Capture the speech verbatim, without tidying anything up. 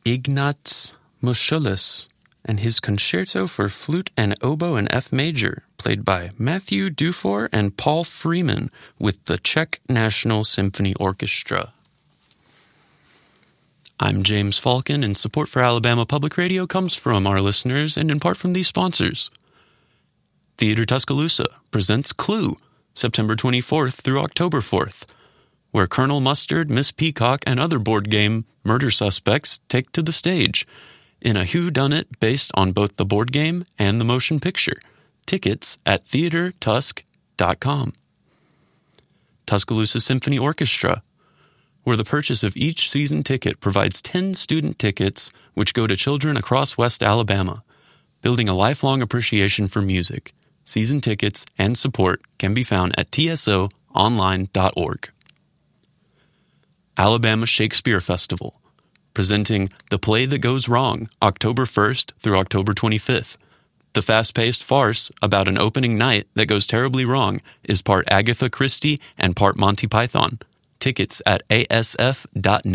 Ignaz Moscheles and his Concerto for Flute and Oboe in F Major, played by Matthew Dufour and Paul Freeman with the Czech National Symphony Orchestra. I'm James Falcon, and support for Alabama Public Radio comes from our listeners and in part from these sponsors. Theater Tuscaloosa presents Clue, September twenty-fourth through October fourth, where Colonel Mustard, Miss Peacock, and other board game murder suspects take to the stage in a whodunit based on both the board game and the motion picture. Tickets at theater tusk dot com. Tuscaloosa Symphony Orchestra, where the purchase of each season ticket provides ten student tickets which go to children across West Alabama, building a lifelong appreciation for music. Season tickets and support can be found at t s o online dot org. Alabama Shakespeare Festival, presenting The Play That Goes Wrong, October first through October twenty-fifth. The fast-paced farce about an opening night that goes terribly wrong is part Agatha Christie and part Monty Python. Tickets at a s f dot net.